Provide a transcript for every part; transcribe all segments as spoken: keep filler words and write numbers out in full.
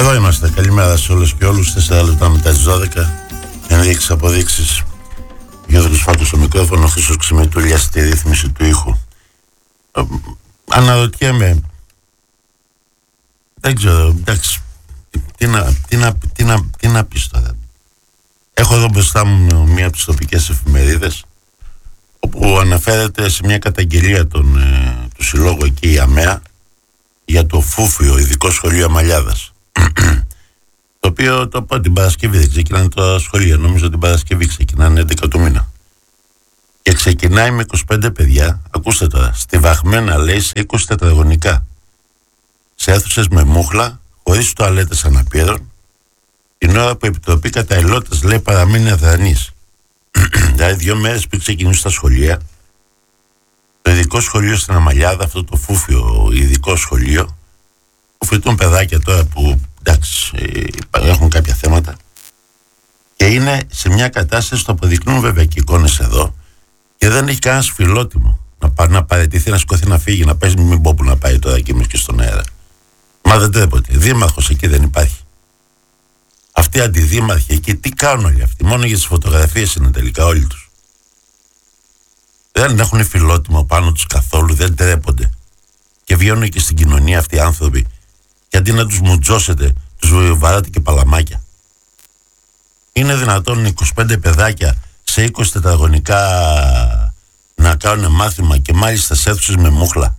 Εδώ είμαστε. Καλημέρα σε όλες και όλους. Τέσσερα λεπτά μετά τις δώδεκα. Ενδείξεις, αποδείξεις. Γιώργος Φάτος στο μικρόφωνο, Χρήστος Ξημητούλιας στη ρύθμιση του ήχου. Ε, αναρωτιέμαι. Δεν ξέρω, εντάξει. Τι να, τι να, τι να, τι να πεις τώρα. Έχω εδώ μπροστά μου μία από τις τοπικές εφημερίδες, όπου αναφέρεται σε μια καταγγελία των, ε, του συλλόγου εκεί, η ΑΜΕΑ, για το Φούφιο Ειδικό Σχολείο Αμαλιάδας. Το οποίο το πω την Παρασκευή δεν ξεκινάνε τα σχολεία. Νομίζω την Παρασκευή ξεκινάνε έντεκα του μήνα. Και ξεκινάει με είκοσι πέντε παιδιά, ακούστε τώρα, στιβαγμένα λέει σε είκοσι τετραγωνικά. Σε αίθουσες με μούχλα, χωρίς τουαλέτες αναπήρων, την ώρα που η Επιτροπή Καταϊλώτας λέει παραμένει αδρανής. Δηλαδή δύο μέρες πριν ξεκινήσουν τα σχολεία, το ειδικό σχολείο στην Αμαλιάδα, αυτό το Φούφιο ειδικό σχολείο, που φοιτούν παιδάκια τώρα που εντάξει έχουν κάποια θέματα και είναι σε μια κατάσταση, το αποδεικνύουν βέβαια και εικόνες εδώ, και δεν έχει κανένα φιλότιμο να, πα, να παραιτηθεί, να σηκωθεί, να φύγει, να πέσει, μην πω που να πάει τώρα εκεί και στον αέρα. Μα δεν τρέπονται. Δήμαρχος εκεί δεν υπάρχει. Αυτοί οι αντιδήμαρχοι εκεί τι κάνουν όλοι αυτοί? Μόνο για τις φωτογραφίες είναι τελικά όλοι τους. Δεν έχουν φιλότιμο πάνω τους καθόλου, δεν τρέπονται. Και βγαίνουν και στην κοινωνία αυτοί οι άνθρωποι, και αντί να τους μουτζώσετε, τους βαράτε και παλαμάκια. Είναι δυνατόν είκοσι πέντε παιδάκια σε είκοσι τετραγωνικά να κάνουν μάθημα, και μάλιστα σε αίθουσες με μούχλα,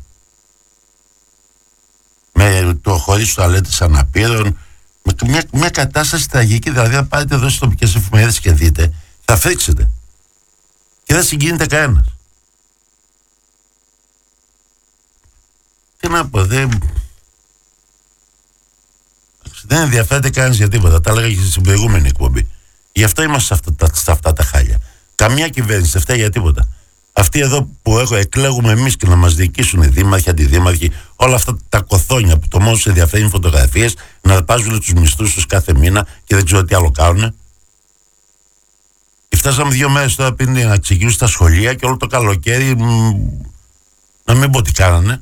με το χωρίς τουαλέτες αναπήρων, με μια, μια κατάσταση τραγική? Δηλαδή, αν πάρετε εδώ στις τοπικές εφημερίδες και δείτε, θα φρίξετε και δεν συγκίνεται κανένας. Τι να πω, δεν, δεν ενδιαφέρεται κανένας για τίποτα. Τα έλεγα και στην προηγούμενη εκπομπή. Γι' αυτό είμαστε σε αυτά τα, σε αυτά τα χάλια. Καμία κυβέρνηση δεν φταίει για τίποτα. Αυτοί εδώ που έχω, εκλέγουμε εμείς και να μας διοικήσουν οι δήμαρχοι, αντιδήμαρχοι, όλα αυτά τα κοθόνια που το μόνο τους ενδιαφέρει είναι φωτογραφίες, να αρπάζουν τους μισθούς τους κάθε μήνα και δεν ξέρω τι άλλο κάνουν. Και φτάσαμε δύο μέρες τώρα πριν να ξεκινήσουν τα σχολεία και όλο το καλοκαίρι μ, να μην πω τι κάνανε.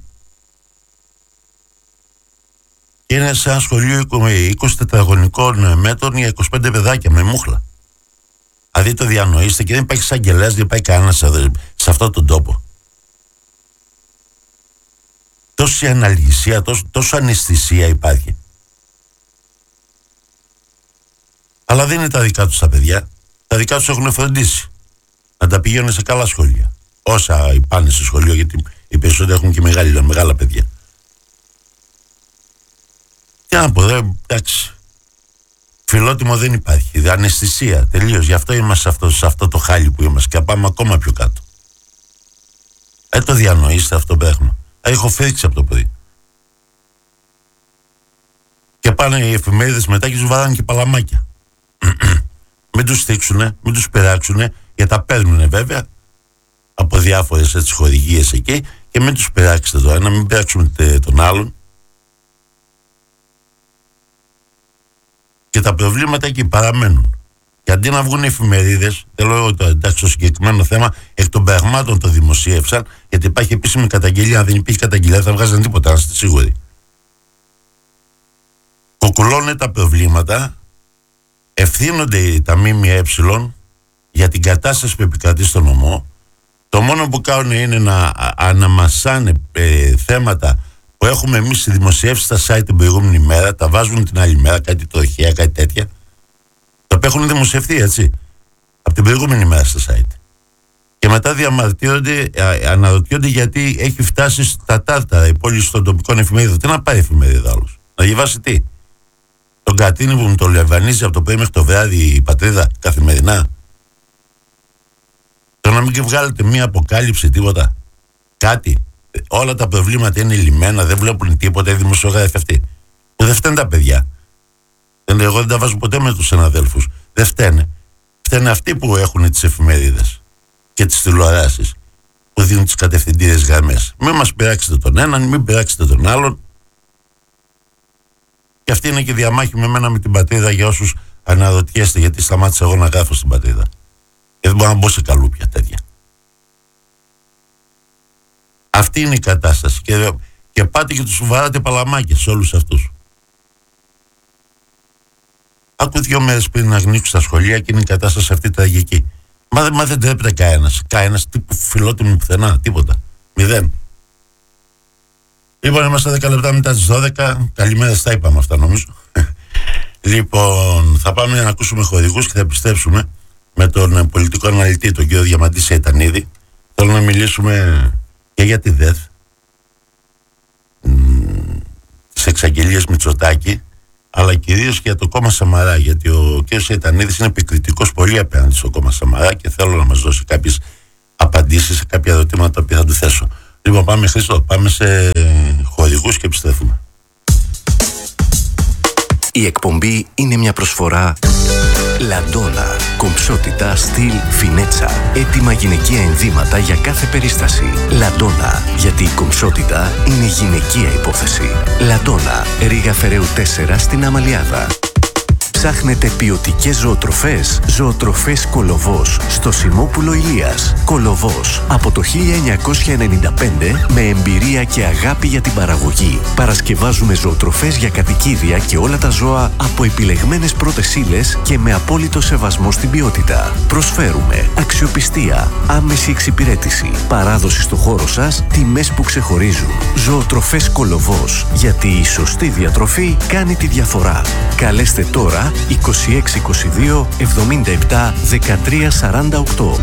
Και είναι σε ένα σχολείο είκοσι τετραγωνικών μέτρων για είκοσι πέντε παιδάκια με μούχλα. Δηλαδή το διανοείστε, και δεν υπάρχει εισαγγελέας, δεν υπάρχει κανένας σε, σε αυτόν τον τόπο. Τόση αναλγησία, τόσο, τόσο αναισθησία υπάρχει. Αλλά δεν είναι τα δικά τους τα παιδιά. Τα δικά τους έχουν φροντίσει να τα πηγαίνουν σε καλά σχολεία. Όσα πάνε σε σχολείο, γιατί οι περισσότεροι έχουν και μεγάλα, μεγάλα παιδιά. Τι να πω, δεν, εντάξει. Φιλότιμο δεν υπάρχει. Αναισθησία τελείως. Γι' αυτό είμαστε σε αυτό, σε αυτό το χάλι που είμαστε, και πάμε ακόμα πιο κάτω. Ε, το διανοείστε αυτό πράγμα. Έχω φρίξει από το πρωί. Και πάνε οι εφημερίδες μετά και τους βαράνε και παλαμάκια. Μην τους στήξουνε, μην τους πειράξουνε, γιατί τα παίρνουνε βέβαια από διάφορες έτσι χορηγίες εκεί, και μην τους πειράξετε το ένα, μην πειράξουμε τον άλλον. Και τα προβλήματα εκεί παραμένουν. Και αντί να βγουν οι εφημερίδες, δεν λέω το εντάξει στο συγκεκριμένο θέμα, εκ των πραγμάτων το δημοσίευσαν, γιατί υπάρχει επίσημη καταγγελία. Αν δεν υπήρχε καταγγελία, δεν θα βγάζαν τίποτα, να είστε σίγουροι. Κοκκουλώνε τα προβλήματα, ευθύνονται τα ΜΜΕ για την κατάσταση που επικρατεί στον νομό. Το μόνο που κάνουν είναι να αναμασάνε ε, θέματα που έχουμε εμείς δημοσιεύσει στα site την προηγούμενη μέρα, τα βάζουν την άλλη μέρα, κάτι τροχαία, κάτι τέτοια, τα οποία έχουν δημοσιευθεί έτσι από την προηγούμενη μέρα στα site. Και μετά διαμαρτύρονται, αναρωτιόνται γιατί έχει φτάσει στα τάρταρα η πόλη των τοπικών εφημερίδων. Τι να πάει η εφημερίδα άλλος? Να διαβάσει τι? Τον Κατίνη που μου το λεβανίζει από το πρωί μέχρι το βράδυ η Πατρίδα καθημερινά? Το να μην βγάλετε μία αποκάλυψη, τίποτα, κάτι? Όλα τα προβλήματα είναι λυμμένα, δεν βλέπουν τίποτα οι δημοσιογράφοι αυτοί. Που δεν φταίνουν τα παιδιά. Εγώ δεν τα βάζω ποτέ με τους συναδέλφους. Δεν φταίνε. Φταίνε αυτοί που έχουν τις εφημερίδες και τις τηλεοράσεις, που δίνουν τις κατευθυντήριες γραμμές. Μην μας πειράξετε τον έναν, μην πειράξετε τον άλλον. Και αυτή είναι και διαμάχη με μένα με την Πατρίδα, για όσους αναρωτιέστε γιατί σταμάτησα εγώ να γράφω στην Πατρίδα. Και δεν μπορώ να μπω σε καλούπια τέτοια. Αυτή είναι η κατάσταση. Και, και πάτε και τους βαράτε παλαμάκια σε όλους αυτούς. Άκου δύο μέρες πριν να ανοίξουν τα σχολεία και είναι η κατάσταση αυτή τραγική. Μα, μα δεν τρέπεται κανένας. Κανένας τύπου φιλότιμου πουθενά. Τίποτα. Μηδέν. Λοιπόν, είμαστε δέκα λεπτά μετά τις δώδεκα. Καλημέρα, στα είπαμε αυτά νομίζω. Λοιπόν, θα πάμε να ακούσουμε χορηγούς και θα επιστρέψουμε με τον πολιτικό αναλυτή, τον κύριο Διαμαντή Σεϊτανίδη. Θέλω να μιλήσουμε και για τη ΔΕΘ, τις εξαγγελίες Μητσοτάκη, αλλά κυρίως για το κόμμα Σαμαρά, γιατί ο κ. Σεϊτανίδης είναι επικριτικός πολύ απέναντι στο κόμμα Σαμαρά και θέλω να μας δώσει κάποιες απαντήσεις σε κάποια ερωτήματα που θα του θέσω. Λοιπόν, πάμε Χρήστο, πάμε σε χορηγούς και επιστρέφουμε. Η εκπομπή είναι μια προσφορά Λαντόνα. Κομψότητα, στυλ, φινέτσα. Έτοιμα γυναικεία ενδύματα για κάθε περίσταση. Λαντόνα. Γιατί η κομψότητα είναι γυναικεία υπόθεση. Λαντόνα. Ρίγα Φεραίου τέσσερα στην Αμαλιάδα. Ψάχνετε ποιοτικές ζωοτροφές? Ζωοτροφές Κολοβός στο Σιμόπουλο Ηλίας. Κολοβός από το χίλια εννιακόσια ενενήντα πέντε με εμπειρία και αγάπη για την παραγωγή. Παρασκευάζουμε ζωοτροφές για κατοικίδια και όλα τα ζώα από επιλεγμένες πρώτες ύλες και με απόλυτο σεβασμό στην ποιότητα. Προσφέρουμε αξιοπιστία, άμεση εξυπηρέτηση, παράδοση στο χώρο σας, τιμές που ξεχωρίζουν. Ζωοτροφές Κολοβός. Γιατί η σωστή διατροφή κάνει τη διαφορά. Καλέστε τώρα είκοσι έξι είκοσι δύο εβδομήντα επτά δεκατρία σαράντα οκτώ.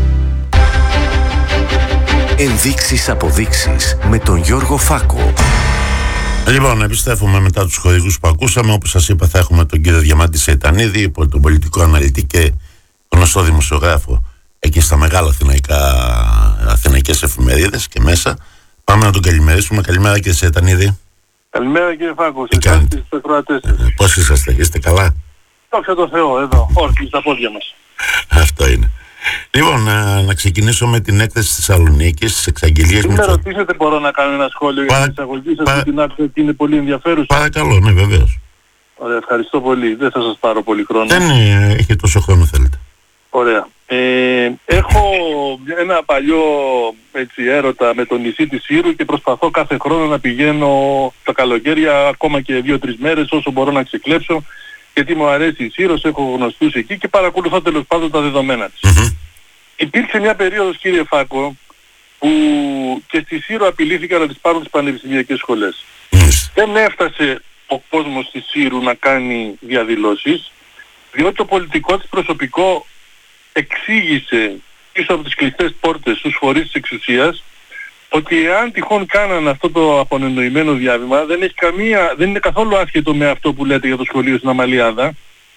Ενδείξεις αποδείξεις με τον Γιώργο Φάκο. Λοιπόν, επιστρέφουμε μετά τους χορηγούς που ακούσαμε. Όπως σας είπα, θα έχουμε τον κύριο Διαμάντη Σεϊτανίδη, τον πολιτικό αναλυτή και γνωστό δημοσιογράφο εκεί στα μεγάλα αθηναϊκά, αθηναϊκές εφημερίδες και μέσα. Πάμε να τον καλημερίσουμε. Καλημέρα κύριε Σεϊτανίδη. Καλημέρα κύριε Φάκο, τι κάνετε? Ε, πώς είσαστε, είστε καλά? Δόξα τω Θεώ, εδώ, όρθιοι στα πόδια μας. Αυτό είναι. Λοιπόν, να, να ξεκινήσω με την έκθεση της Θεσσαλονίκης, τις εξαγγελίες μου. Με ρωτήσετε, μπορώ να κάνω ένα σχόλιο Παρα... για την εισαγωγή σας, Παρα... την άκουσα και είναι πολύ ενδιαφέρουσα. Παρακαλώ, ναι βεβαίως. Ωραία, ευχαριστώ πολύ. Δεν θα σας πάρω πολύ χρόνο. Δεν ε, έχει τόσο χρόνο θέλετε. Ωραία. Ε, έχω ένα παλιό έτσι, έρωτα με το νησί της Σύρου και προσπαθώ κάθε χρόνο να πηγαίνω τα καλοκαίρια ακόμα και δύο-τρεις μέρες όσο μπορώ να ξεκλέψω, γιατί μου αρέσει η Σύρος, έχω γνωστούς εκεί και παρακολουθώ τέλος πάντων τα δεδομένα της. Mm-hmm. Υπήρξε μια περίοδος κύριε Φάκο που και στη Σύρο απειλήθηκαν να τις πάρουν τις πανεπιστημιακές σχολές. Mm-hmm. Δεν έφτασε ο κόσμος στη Σύρου να κάνει διαδηλώσεις, διότι το πολιτικό της προσωπικό εξήγησε πίσω από τις κλειστές πόρτες στους φορείς της εξουσίας ότι εάν τυχόν κάναν αυτό το απονενοημένο διάβημα δεν, έχει καμία, δεν είναι καθόλου άσχετο με αυτό που λέτε για το σχολείο στην Αμαλιάδα.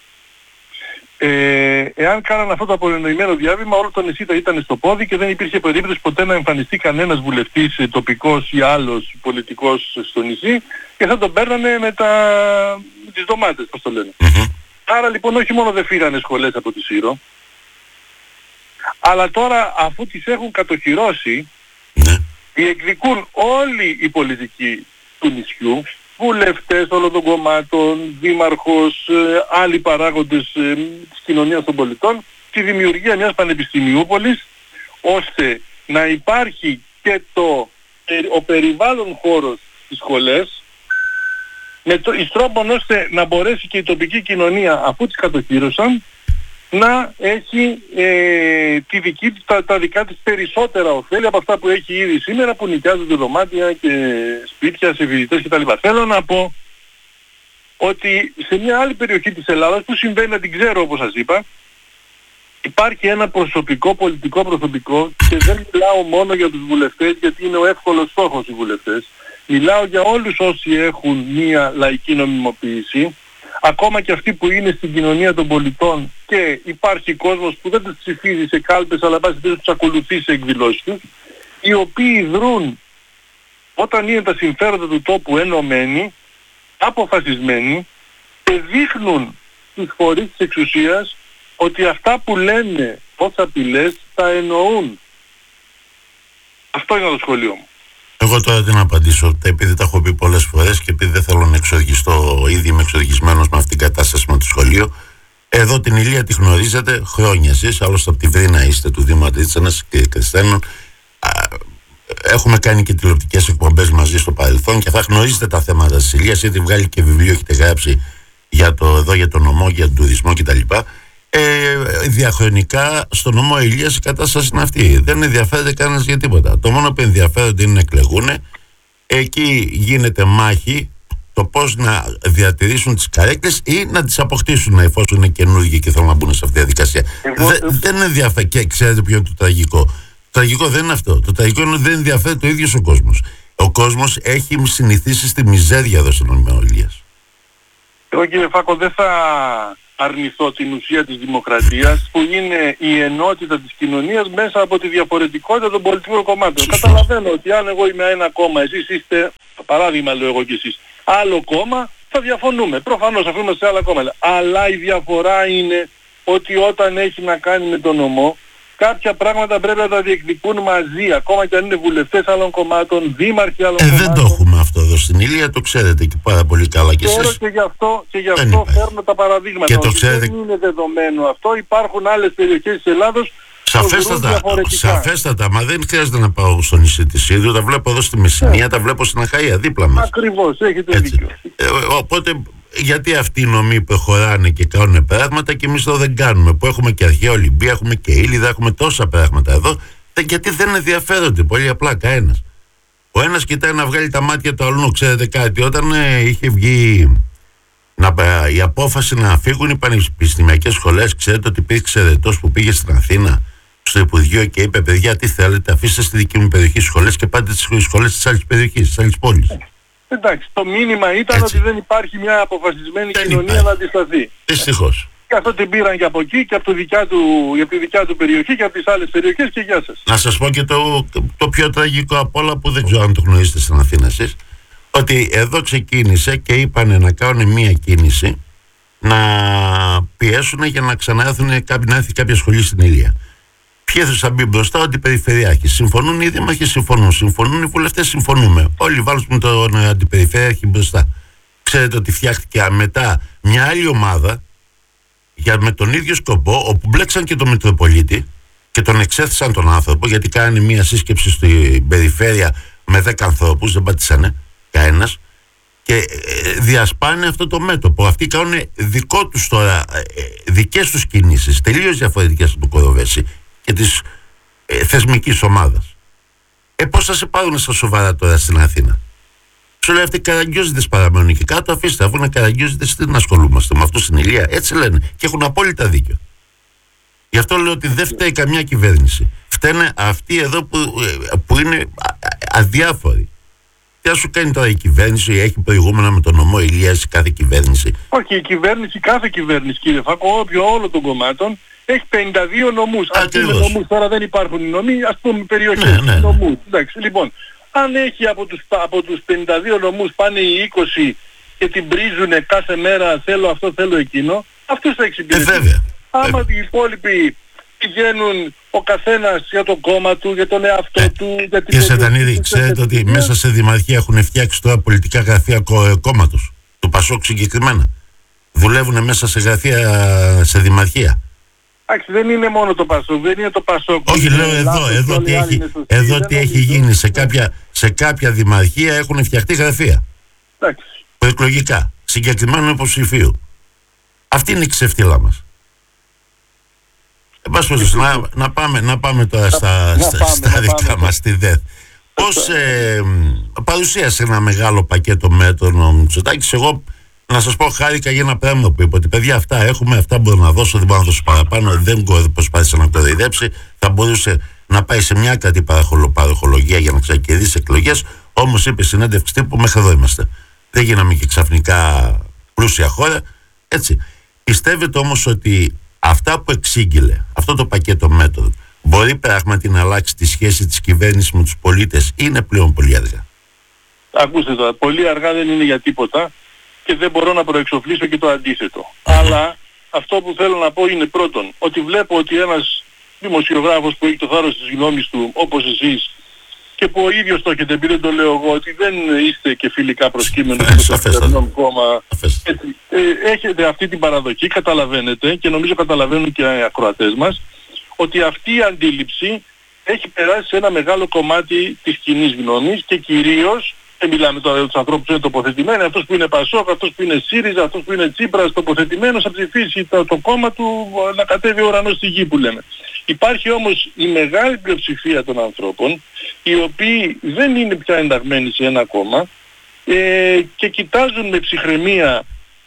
Ε, εάν κάναν αυτό το απονενοημένο διάβημα όλο το νησί θα ήταν στο πόδι και δεν υπήρχε περίπτωση ποτέ να εμφανιστεί κανένας βουλευτής τοπικός ή άλλος πολιτικός στο νησί και θα τον παίρνανε με, τα... με τις ντομάτες, πώς το λένε. Mm-hmm. Άρα λοιπόν όχι μόνο δεν φύγανε σχολές από τη Σύρο, αλλά τώρα αφού τις έχουν κατοχυρώσει, ναι, διεκδικούν όλοι οι πολιτικοί του νησιού, βουλευτές όλων των κομμάτων, δήμαρχος, ε, άλλοι παράγοντες ε, της κοινωνίας των πολιτών, τη δημιουργία μιας πανεπιστημιούπολης, ώστε να υπάρχει και το, ο περιβάλλον χώρος στις σχολές, με το, εις τρόπον ώστε να μπορέσει και η τοπική κοινωνία, αφού τις κατοχύρωσαν, να έχει ε, τη δική, τα, τα δικά της περισσότερα ωφέλη από αυτά που έχει ήδη σήμερα που νοικιάζονται δωμάτια και σπίτια σε φοιτητές κτλ. Θέλω να πω ότι σε μια άλλη περιοχή της Ελλάδας που συμβαίνει να την ξέρω όπως σας είπα, υπάρχει ένα προσωπικό, πολιτικό προσωπικό και δεν μιλάω μόνο για τους βουλευτές γιατί είναι ο εύκολος στόχος οι βουλευτές. Μιλάω για όλους όσοι έχουν μια λαϊκή νομιμοποίηση, ακόμα και αυτοί που είναι στην κοινωνία των πολιτών και υπάρχει κόσμος που δεν τους ψηφίζει σε κάλπες αλλά πάση δεν τους ακολουθεί σε εκδηλώσεις τους, οι οποίοι δρούν όταν είναι τα συμφέροντα του τόπου ενωμένοι, αποφασισμένοι και δείχνουν στους φορείς της εξουσίας ότι αυτά που λένε ως απειλές τα εννοούν. Αυτό είναι το σχολείο μου. Εγώ τώρα τι να απαντήσω, επειδή τα έχω πει πολλές φορές και επειδή δεν θέλω να εξοργιστώ, ήδη είμαι εξοργισμένος με αυτήν την κατάσταση με το σχολείο. Εδώ την Ηλία τη γνωρίζετε χρόνια εσείς, άλλωστε από τη Βρίνα είστε του Δήμου Αντρίτσανας και Χριστένων. Έχουμε κάνει και τηλεοπτικές εκπομπές μαζί στο παρελθόν και θα γνωρίζετε τα θέματα της Ηλίας, γιατί βγάλει και βιβλίο, έχετε γράψει για το, εδώ για τον νομό, για τον τουρισμό κτλ. Ε, διαχρονικά στο νομό Ηλίας η κατάσταση είναι αυτή. Δεν ενδιαφέρεται κανένας για τίποτα. Το μόνο που ενδιαφέρονται είναι να εκλεγούν. Εκεί γίνεται μάχη το πώς να διατηρήσουν τις καρέκλες ή να τις αποκτήσουν εφόσον είναι καινούργιοι και θέλουν να μπουν σε αυτή τη διαδικασία. Εγώ... Δε, δεν ενδιαφέρει. Και ξέρετε ποιο είναι το τραγικό. Το τραγικό δεν είναι αυτό. Το τραγικό είναι ότι δεν ενδιαφέρει το ίδιος ο κόσμος. Ο κόσμος έχει συνηθίσει στη μιζέρια εδώ στον νομό Ηλίας. Εγώ, κύριε Φάκο, δεν θα αρνηθώ την ουσία της δημοκρατίας που είναι η ενότητα της κοινωνίας μέσα από τη διαφορετικότητα των πολιτικών κομμάτων. Καταλαβαίνω ότι αν εγώ είμαι ένα κόμμα, εσείς είστε, παράδειγμα λέω εγώ και εσείς, άλλο κόμμα, θα διαφωνούμε. Προφανώς αφού είμαστε σε άλλα κόμματα. Αλλά η διαφορά είναι ότι όταν έχει να κάνει με τον νομό, κάποια πράγματα πρέπει να τα διεκδικούν μαζί, ακόμα και αν είναι βουλευτές άλλων κομμάτων, δήμαρχοι άλλων ε, κομμάτων. Δεν το έχουμε αυτό εδώ στην Ηλία, το ξέρετε και πάρα πολύ καλά και εσείς. Και γι' αυτό, και γι αυτό φέρνω τα παραδείγματα. Και το ξέρετε... Δεν είναι δεδομένο αυτό. Υπάρχουν άλλες περιοχές της Ελλάδος. Σαφέστατα, σαφέστατα, μα δεν χρειάζεται να πάω στο νησί της Ίδρου, τα βλέπω εδώ στη Μεσσηνία, yeah. τα βλέπω στην Αχαΐα, δίπλα μας. Ακριβώς, έχετε δίκιο. Ε, οπότε, γιατί αυτοί οι νομοί προχωράνε και κάνουν πράγματα και εμείς εδώ δεν κάνουμε, που έχουμε και αρχαία Ολυμπία, έχουμε και Ήλιδα, έχουμε τόσα πράγματα εδώ, γιατί δεν ενδιαφέρονται πολύ απλά κανένας. Ο ένας κοιτάει να βγάλει τα μάτια του αλλού, ξέρετε κάτι, όταν ε, είχε βγει να, η απόφαση να φύγουν οι πανεπιστημιακές σχολές, ξέρετε ότι υπήρξε ερετός που πήγε στην Αθήνα στο Υπουργείο και είπε: παιδιά, τι θέλετε, αφήστε στη δική μου περιοχή σχολές και πάτε στις σχολές της άλλης περιοχής, της άλλης πόλης. Εντάξει, το μήνυμα ήταν έτσι, ότι δεν υπάρχει μια αποφασισμένη δεν κοινωνία υπάρχει. Να αντισταθεί. Δυστυχώς. Και αυτό την πήραν και από εκεί και από, το δικιά του, από τη δικιά του περιοχή και από τις άλλες περιοχές και γεια σας. Να σας πω και το, το πιο τραγικό απ' όλα που δεν ξέρω αν το γνωρίζετε στην Αθήνα εσείς, ότι εδώ ξεκίνησε και είπανε να κάνουν μια κίνηση να πιέσουν για να ξανάρθουν να έρθει κάποια σχολή στην Ηλία. Ποιοι θα μπει μπροστά, ότι οι περιφερειάρχοι συμφωνούν, οι δήμαρχοι συμφωνούν, συμφωνούν οι βουλευτές, συμφωνούμε. Όλοι βάλουν τον αντιπεριφερειάρχη μπροστά. Ξέρετε ότι φτιάχτηκε μετά μια άλλη ομάδα για με τον ίδιο σκοπό, όπου μπλέξαν και τον Μητροπολίτη και τον εξέθεσαν τον άνθρωπο, γιατί κάνανε μια σύσκεψη στην περιφέρεια με δέκα ανθρώπους, δεν πατήσανε κανένας, και διασπάνε αυτό το μέτωπο. Αυτοί κάνουν δικό τους τώρα, δικές τους κινήσεις, τελείως διαφορετικές από το Κοροβέση και της ε, θεσμικής ομάδας. Ε, πώς θα σε πάρουν στα σοβαρά τώρα στην Αθήνα? Σου λέει αυτοί καραγκιόζητες παραμένουν και κάτω, αφήστε, αφού είναι καραγκιόζητες, τι να ασχολούμαστε με αυτό στην Ηλία? Έτσι λένε και έχουν απόλυτα δίκιο. Γι' αυτό λέω ότι δεν φταίει καμιά κυβέρνηση. Φταίνε αυτοί εδώ που, που είναι αδιάφοροι. Τι θα σου κάνει τώρα η κυβέρνηση, έχει προηγούμενα με τον νομό Ηλίας κάθε κυβέρνηση? Όχι, η κυβέρνηση, κάθε κυβέρνηση, κύριε Φάκο, όποιο όλων των κομμάτων, έχει πενήντα δύο νομούς. Ας πούμε νομούς, τώρα δεν υπάρχουν οι νομοί, ας πούμε περιοχές, ναι, ναι, ναι. νομούς. Εντάξει, λοιπόν, αν έχει από τους, από τους πενήντα δύο νομούς πάνε οι είκοσι και την πρίζουνε κάθε μέρα, θέλω αυτό, θέλω εκείνο, αυτούς θα εξυπηρετήσει. Ε, βέβαια. Άμα οι υπόλοιποι πηγαίνουν ο καθένας για το κόμμα του, για τον εαυτό ε, του, για την... Και Σατανίδη, ξέρετε ότι μέσα σε δημαρχία έχουν φτιάξει τώρα πολιτικά γραφεία κο, κόμματος, του Πασόκ συγκεκριμένα. Δουλεύουν μέσα σε γραφεία, σε δημαρχία. Εντάξει, δεν είναι μόνο το Πασόκ, δεν είναι το Πασόκ. Όχι, λέω εδώ, εδώ τι έχει, εδώ τι έχει γίνει. Σε κάποια, σε κάποια δημαρχία έχουν φτιαχτεί γραφεία. Εντάξει. Προεκλογικά, συγκεκριμένου υποψηφίου. Αυτή είναι η ξεφτύλα μας. Εν πάση περιπτώσει, να, να, πάμε, να πάμε τώρα στα, στα, πάμε, στα δικά μας στη ΔΕΘ. Πώς ε, παρουσίασε ένα μεγάλο πακέτο μέτρων ο Μητσοτάκης. Εγώ να σας πω, χάρηκα για ένα πράγμα που είπε, ότι παιδιά αυτά έχουμε, αυτά μπορώ να δώσω, δεν μπορώ να δώσω παραπάνω, δεν προσπάθησε να κοροϊδέψει, θα μπορούσε να πάει σε μια κάτι παραχολογία για να ξεκερδίσει εκλογές, όμως είπε συνέντευξη τύπου, μέχρι εδώ είμαστε. Δεν γίναμε και ξαφνικά πλούσια χώρα, έτσι. Πιστεύετε όμως ότι αυτά που εξήγηλε αυτό το πακέτο μέτρων μπορεί πράγματι να αλλάξει τη σχέση της κυβέρνησης με τους πολίτες ή είναι πλέον πολύ αργά? Ακούστε τώρα, πολύ αργά δεν είναι για τίποτα και δεν μπορώ να προεξοφλήσω και το αντίθετο. Mm-hmm. Αλλά αυτό που θέλω να πω είναι πρώτον, ότι βλέπω ότι ένας δημοσιογράφος που έχει το θάρρος της γνώμης του, όπως εσείς, και που ο ίδιος το έχετε πει, δεν το λέω εγώ, ότι δεν είστε και φιλικά προσκύμενος στο Φερνόμ κόμμα. Ε, έχετε αυτή την παραδοχή, καταλαβαίνετε, και νομίζω καταλαβαίνουν και οι ακροατές μας, ότι αυτή η αντίληψη έχει περάσει σε ένα μεγάλο κομμάτι της κοινής γνώμης και κυρίως Δεν μιλάμε τώρα για τους ανθρώπους που είναι τοποθετημένοι, αυτός που είναι Πασόκ, αυτός που είναι ΣΥΡΙΖΑ, αυτός που είναι Τσίπρας, τοποθετημένος θα ψηφίσει το, το κόμμα του να κατέβει ο ουρανός στη γη που λέμε. Υπάρχει όμως η μεγάλη πλειοψηφία των ανθρώπων, οι οποίοι δεν είναι πια ενταγμένοι σε ένα κόμμα ε, και κοιτάζουν με ψυχραιμία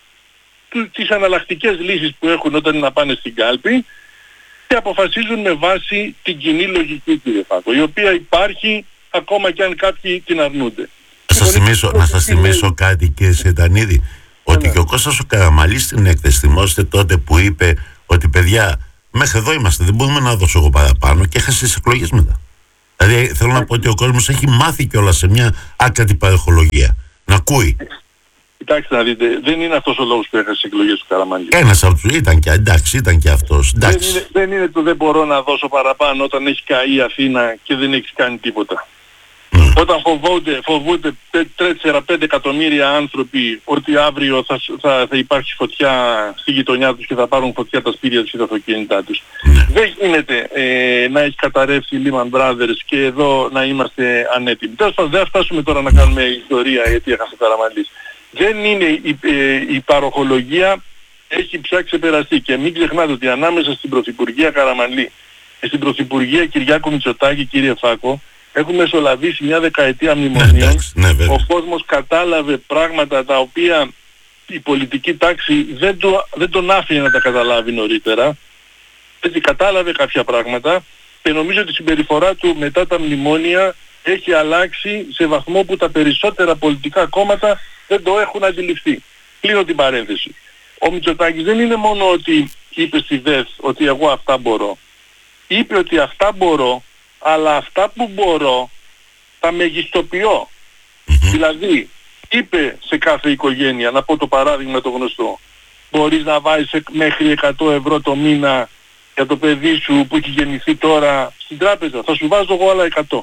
τις αναλλακτικές λύσεις που έχουν όταν είναι να πάνε στην κάλπη και αποφασίζουν με βάση την κοινή λογική, κύριε Φάκο, η οποία υπάρχει ακόμα και αν κάποιοι την αρνούνται. Να σας θυμίσω, να σας θυμίσω κάτι, κύριε Σεντανίδη, ότι ναι. και ο Κώστας ο Καραμανλής στην έκθεση, θυμόστε τότε που είπε ότι παιδιά, μέχρι εδώ είμαστε, δεν μπορούμε να δώσω εγώ παραπάνω, και έχασε τις εκλογές μετά. Δηλαδή θέλω να πω ότι ο κόσμος έχει μάθει κιόλας σε μια άκρατη παρεχολογία. Να ακούει. Κοιτάξτε να δείτε, δεν είναι αυτός ο λόγος που έχασε τις εκλογές του Καραμανλή. Ένας από τους ήταν και, εντάξει, ήταν και αυτός. Δεν είναι, δεν είναι το δεν μπορώ να δώσω παραπάνω όταν έχει καεί η Αθήνα και δεν έχεις κάνει τίποτα. Mm. Όταν φοβούνται, φοβούνται τέσσερα πέντε εκατομμύρια άνθρωποι ότι αύριο θα, θα, θα υπάρχει φωτιά στη γειτονιά τους και θα πάρουν φωτιά τα σπίτια τους και τα αυτοκίνητά τους. Mm. Δεν γίνεται ε, να έχει καταρρεύσει η Lehman Brothers και εδώ να είμαστε ανέτοιμοι. Τέλος πάντων, δεν θα φτάσουμε τώρα να κάνουμε ιστορία γιατί έχασε Καραμανλής. Δεν είναι η, ε, η παροχολογία έχει πια ξεπεραστεί και μην ξεχνάτε ότι ανάμεσα στην Πρωθυπουργία Καραμανλή και στην Πρωθυπουργία Κυριάκου Μητσοτάκη, κύριε Φάκο, έχουμε μεσολαβήσει μια δεκαετία μνημονίων. Ναι, ναι, ο κόσμος κατάλαβε πράγματα τα οποία η πολιτική τάξη δεν, το, δεν τον άφηνε να τα καταλάβει νωρίτερα. Έτσι κατάλαβε κάποια πράγματα και νομίζω ότι η συμπεριφορά του μετά τα μνημόνια έχει αλλάξει σε βαθμό που τα περισσότερα πολιτικά κόμματα δεν το έχουν αντιληφθεί. Κλείνω την παρένθεση. Ο Μητσοτάκης δεν είναι μόνο ότι είπε στη ΔΕΘ ότι εγώ αυτά μπορώ. Είπε ότι αυτά μπορώ, αλλά αυτά που μπορώ τα μεγιστοποιώ. Mm-hmm. Δηλαδή, είπε σε κάθε οικογένεια, να πω το παράδειγμα το γνωστό, μπορείς να βάζεις μέχρι εκατό ευρώ το μήνα για το παιδί σου που έχει γεννηθεί τώρα στην τράπεζα. Θα σου βάζω εγώ άλλα εκατό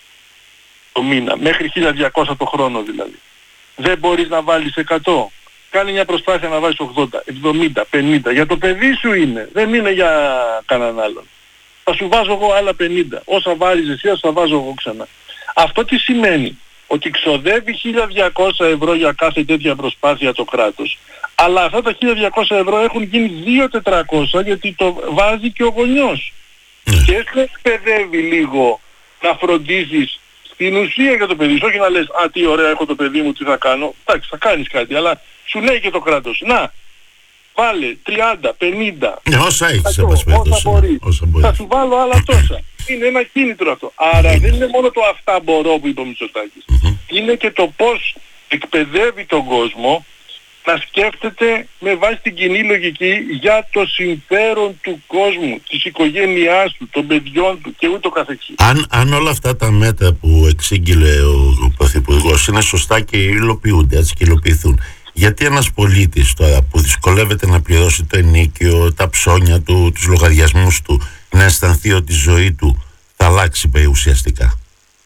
το μήνα, μέχρι χίλια διακόσια το χρόνο δηλαδή. Δεν μπορείς να βάλεις εκατό. Κάνει μια προσπάθεια να βάλεις ογδόντα, εβδομήντα, πενήντα. Για το παιδί σου είναι, δεν είναι για κανέναν άλλον. Θα σου βάζω εγώ άλλα πενήντα. Όσα βάλεις εσύ, θα βάζω εγώ ξανά. Αυτό τι σημαίνει? Ότι ξοδεύει χίλια διακόσια ευρώ για κάθε τέτοια προσπάθεια το κράτος. Αλλά αυτά τα χίλια διακόσια ευρώ έχουν γίνει δύο χιλιάδες τετρακόσια γιατί το βάζει και ο γονιός. Και έτσι εκπαιδεύει λίγο να φροντίζεις στην ουσία για το παιδί σου, όχι να λες «Α, τι ωραία έχω το παιδί μου, τι θα κάνω». Εντάξει, θα κάνεις κάτι, αλλά σου λέει και το κράτος «Να, βάλε τριάντα, πενήντα, ναι, όσα έχεις, όσα μπορείς, θα σου βάλω άλλα τόσα». Είναι ένα κίνητρο αυτό. Άρα δεν είναι μόνο το «αυτά μπορώ» που είπε ο Μητσοτάκης. Είναι και το πώς εκπαιδεύει τον κόσμο να σκέφτεται με βάση την κοινή λογική για το συμφέρον του κόσμου, της οικογένειάς του, των παιδιών του και ούτω καθεξής. Αν, αν όλα αυτά τα μέτρα που εξήγηλε ο, ο Πρωθυπουργός είναι σωστά και υλοποιούνται, έτσι και υλοποιηθούν, γιατί ένας πολίτης τώρα που δυσκολεύεται να πληρώσει το ενοίκιο, τα ψώνια του, τους λογαριασμούς του, να αισθανθεί ότι η ζωή του θα αλλάξει ουσιαστικά?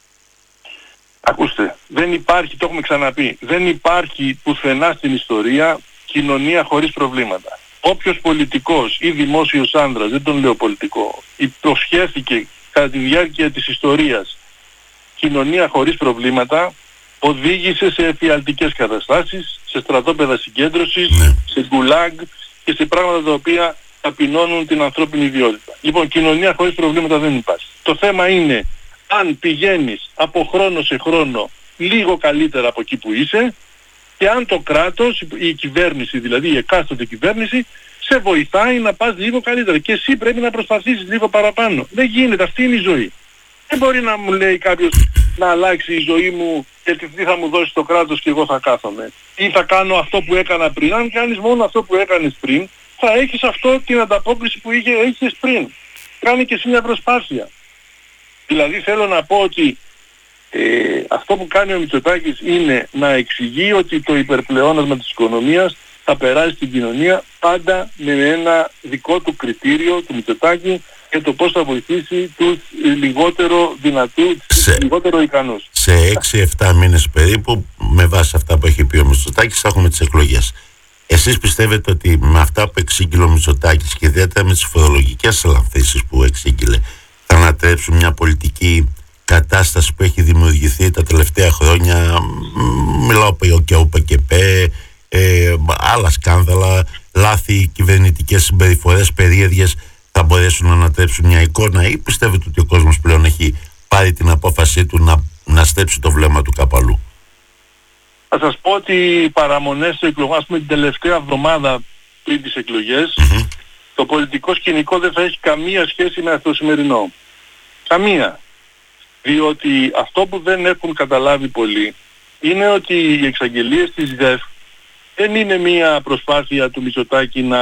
Ακούστε, δεν υπάρχει, το έχουμε ξαναπεί, δεν υπάρχει πουθενά στην ιστορία κοινωνία χωρίς προβλήματα. Όποιος πολιτικός ή δημόσιος άνδρας, δεν τον λέω πολιτικό, υποσχέθηκε κατά τη διάρκεια της ιστορίας κοινωνία χωρίς προβλήματα, οδήγησε σε εφιαλτικές καταστάσεις, σε στρατόπεδα συγκέντρωσης, ναι. σε γκουλάγκ και σε πράγματα τα οποία ταπεινώνουν την ανθρώπινη ιδιότητα. Λοιπόν, κοινωνία χωρίς προβλήματα δεν υπάρχει. Το θέμα είναι αν πηγαίνεις από χρόνο σε χρόνο λίγο καλύτερα από εκεί που είσαι και αν το κράτος, η κυβέρνηση δηλαδή, η εκάστοτε κυβέρνηση, σε βοηθάει να πας λίγο καλύτερα. Και εσύ πρέπει να προσπαθήσεις λίγο παραπάνω. Δεν γίνεται, αυτή είναι η ζωή. Δεν μπορεί να μου λέει κάποιος να αλλάξει η ζωή μου γιατί τι θα μου δώσει το κράτος και εγώ θα κάθομαι. Ή θα κάνω αυτό που έκανα πριν. Αν κάνεις μόνο αυτό που έκανες πριν, θα έχεις αυτό την ανταπόκριση που είχε, είχες πριν. Κάνε και εσύ μια προσπάθεια. Δηλαδή θέλω να πω ότι ε, αυτό που κάνει ο Μητσοτάκης είναι να εξηγεί ότι το υπερπλεόνασμα της οικονομίας θα περάσει στην κοινωνία πάντα με ένα δικό του κριτήριο του Μητσοτάκη και το πώς θα βοηθήσει τους λιγότερο δυνατούς, τους λιγότερο ικανούς. Σε έξι εφτά μήνες περίπου, με βάση αυτά που έχει πει ο Μητσοτάκης, θα έχουμε τις εκλογές. Εσείς πιστεύετε ότι με αυτά που εξήγηλε ο Μητσοτάκης και ιδιαίτερα με τις φορολογικές αλανθήσεις που εξήγηλε, θα ανατρέψουν μια πολιτική κατάσταση που έχει δημιουργηθεί τα τελευταία χρόνια, μιλάω και ο ΠΚΠ, ε, άλλα σκάνδαλα, λάθη, κυβερνητικές συμπεριφορές περίεργες, θα μπορέσουν να ανατρέψουν μια εικόνα, ή πιστεύετε ότι ο κόσμος πλέον έχει πάρει την απόφασή του να, να στέψει το βλέμμα του κάπου αλλού? Θα σας πω ότι οι παραμονές του εκλογών, ας πούμε την τελευταία εβδομάδα πριν τις εκλογές, mm-hmm. το πολιτικό σκηνικό δεν θα έχει καμία σχέση με αυτό το σημερινό. Καμία. Διότι αυτό που δεν έχουν καταλάβει πολλοί είναι ότι οι εξαγγελίες της ΔΕΦ δεν είναι μια προσπάθεια του Μητσοτάκη να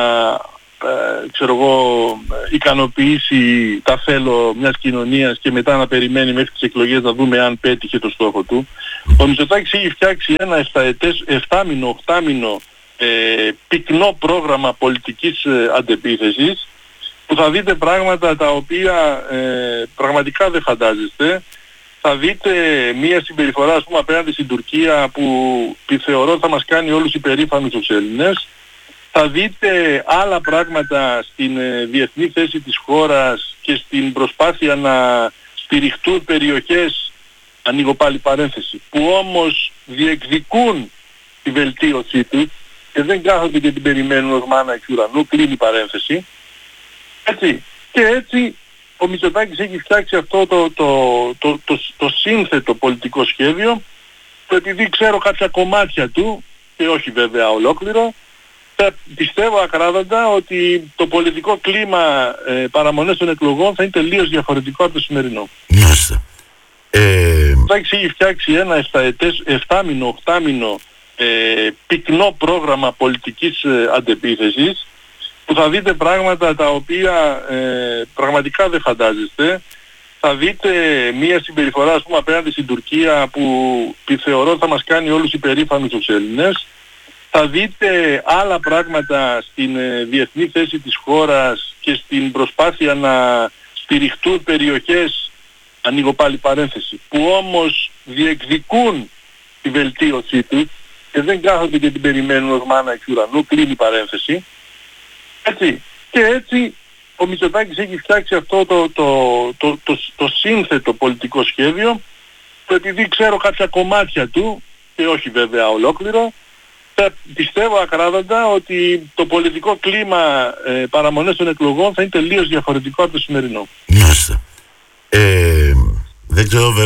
ε, ξέρω εγώ, ικανοποιήσει τα θέλω μιας κοινωνίας και μετά να περιμένει μέχρι τις εκλογές να δούμε αν πέτυχε το στόχο του. Ο Μητσοτάκης έχει φτιάξει ένα εφταετές, εφτάμινο, οχτάμινο ε, πυκνό πρόγραμμα πολιτικής ε, αντεπίθεσης, που θα δείτε πράγματα τα οποία ε, πραγματικά δεν φαντάζεστε. Θα δείτε μία συμπεριφορά, ας πούμε, απέναντι στην Τουρκία που θεωρώ θα μας κάνει όλους υπερήφανους τους Έλληνες. Θα δείτε άλλα πράγματα στην ε, διεθνή θέση της χώρας και στην προσπάθεια να στηριχτούν περιοχές, ανοίγω πάλι παρένθεση, που όμως διεκδικούν τη βελτίωσή τους και δεν κάθονται και την περιμένουν ως μάνα εξ ουρανού, κλείνει παρένθεση. Έτσι. Και έτσι ο Μητσοτάκης έχει φτιάξει αυτό το, το, το, το, το σύνθετο πολιτικό σχέδιο, που επειδή ξέρω κάποια κομμάτια του, και όχι βέβαια ολόκληρο, θα πιστεύω ακράδαντα ότι το πολιτικό κλίμα ε, παραμονές των εκλογών θα είναι τελείως διαφορετικό από το σημερινό. Μάλιστα. Ε... Ο Μητσοτάκης έχει φτιάξει ένα εφταετές, εφτάμινο, οχτάμινο ε, πυκνό πρόγραμμα πολιτικής ε, αντεπίθεσης, που θα δείτε πράγματα τα οποία ε, πραγματικά δεν φαντάζεστε. Θα δείτε μία συμπεριφορά, ας πούμε, απέναντι στην Τουρκία που θεωρώ θα μας κάνει όλους υπερήφανους τους Έλληνες. Θα δείτε άλλα πράγματα στην ε, διεθνή θέση της χώρας και στην προσπάθεια να στηριχτούν περιοχές, ανοίγω πάλι παρένθεση, που όμως διεκδικούν τη βελτίωσή τους και δεν κάθονται και την περιμένουν ως μάνα εξ ουρανού, κλείνει παρένθεση. Έτσι. Και έτσι ο Μητσοτάκης έχει φτιάξει αυτό το, το, το, το, το σύνθετο πολιτικό σχέδιο, που επειδή ξέρω κάποια κομμάτια του, και όχι βέβαια ολόκληρο, θα πιστεύω ακράδαντα ότι το πολιτικό κλίμα ε, παραμονές των εκλογών θα είναι τελείως διαφορετικό από το σημερινό. Μάλιστα. Ε, δεν ξέρω βέβαια